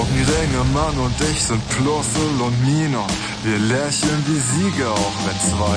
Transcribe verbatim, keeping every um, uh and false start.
Ringemann und ich sind Plus und Minus. Wir lächeln wie Sieger, auch wenn zwei